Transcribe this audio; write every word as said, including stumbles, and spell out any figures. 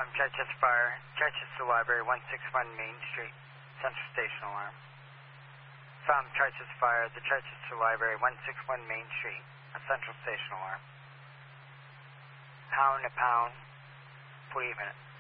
Found Chichester Fire, Chichester Library, one sixty-one Main Street, Central Station Alarm. Found Chichester Fire, the Chichester Library, one sixty-one Main Street, a Central Station Alarm. Pound to pound, forty minutes.